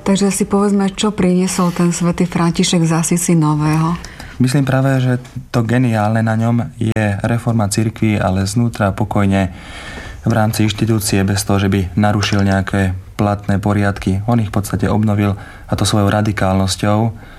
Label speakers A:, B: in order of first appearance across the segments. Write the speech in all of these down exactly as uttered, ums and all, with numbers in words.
A: Takže si povedzme, čo priniesol ten svätý František z Asisi nového?
B: Myslím práve, že to geniálne na ňom je reforma cirkvi, ale znútra pokojne v rámci inštitúcie, bez toho, že by narušil nejaké platné poriadky. On ich v podstate obnovil, a to svojou radikálnosťou,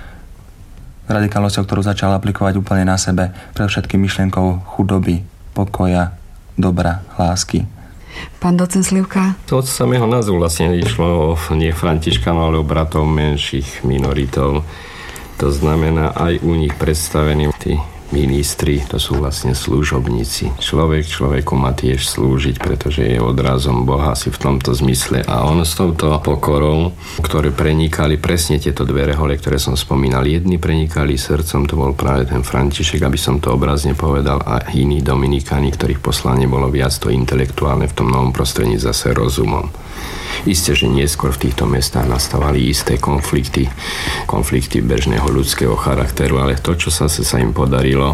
B: radikálnosťou, ktorú začal aplikovať úplne na sebe, predovšetkým myšlienkou chudoby, pokoja, dobra, lásky.
A: Pán docent Slivka?
C: To od samého názvu vlastne išlo o nie Františkanov, ale o bratov menších minoritov. To znamená, aj u nich predstavení tí ministri, to sú vlastne služobníci. Človek človeku má tiež slúžiť, pretože je odrazom Boha si v tomto zmysle. A on s touto pokorou, ktoré prenikali presne tieto dve rehole, ktoré som spomínal, jedni prenikali srdcom, to bol práve ten František, aby som to obrazne povedal, a iní dominikáni, ktorých poslanie bolo viac to intelektuálne, v tom novom prostredí zase rozumom. Isté, že neskôr v týchto mestách nastávali isté konflikty, konflikty bežného ľudského charakteru, ale to, čo sa, sa im podarilo,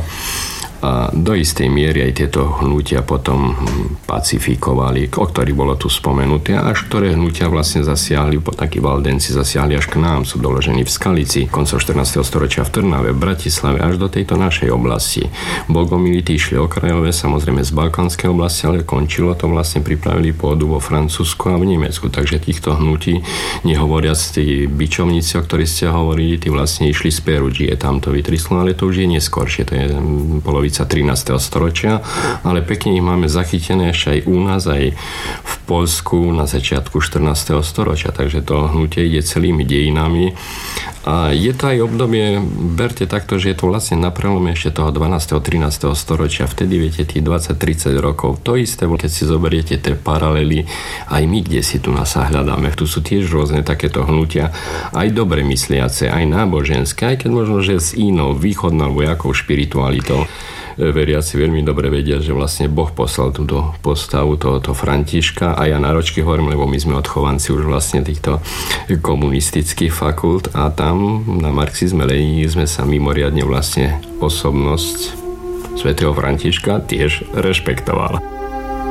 C: a do istej miery aj tieto hnutia potom pacifikovali, o ktorých bolo tu spomenuté, až ktoré hnutia vlastne zasiahli, takí valdenci zasiahli až k nám, sú doložení v Skalici, koncom štrnásteho storočia v Trnave, v Bratislave, až do tejto našej oblasti. Bogomiliti išli okrajové, samozrejme z balkánskej oblasti, ale končilo to vlastne, pripravili pôdu vo Francúzsku a v Nemecku, takže týchto hnutí, nehovoriac tí bičovníci, o ktorých ste hovorili, tí vlastne išli z Perudžie, tam to vytryslo, ale to už je neskôršie, to je polovica trinásteho storočia, ale pekne ich máme zachytené ešte aj u nás, aj v Poľsku na začiatku štrnásteho storočia, takže to hnutie ide celými dejinami. A je to aj obdobie, berte takto, že je to vlastne na prelome ešte toho dvanásteho trinásteho storočia, vtedy viete tých dvadsať tridsať rokov. To isté, keď si zoberiete tie paralely, aj my kde si tu nás hľadáme, tu sú tiež rôzne takéto hnutia, aj dobre mysliace, aj náboženské, aj keď možno, že s inou východnou alebo jakou špiritualitou. Veriaci veľmi dobre vedia, že vlastne Boh poslal túto postavu tohoto Františka, a ja náročky hovorím, lebo my sme odchovanci už vlastne týchto komunistických fakult, a tam na marxizme, leninizme sa mimoriadne vlastne osobnosť svätého Františka tiež rešpektovala.